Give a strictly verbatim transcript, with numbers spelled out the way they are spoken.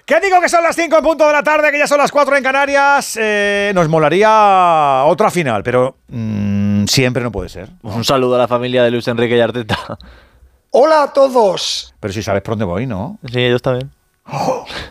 ¿Qué digo que son las cinco en punto de la tarde, que ya son las cuatro en Canarias? Eh, nos molaría otra final, pero mmm, siempre no puede ser, ¿no? Un saludo a la familia de Luis Enrique y Arteta. Hola a todos. Pero si sabes por dónde voy, ¿no? Sí, ellos también. Oh.